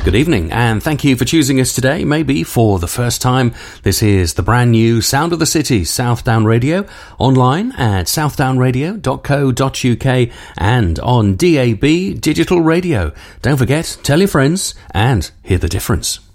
Good evening, and thank you for choosing us today, maybe for the first time. This is the brand new Sound of the City, Southdown Radio, online at southdownradio.co.uk and on DAB Digital Radio. Don't forget, tell your friends and hear the difference.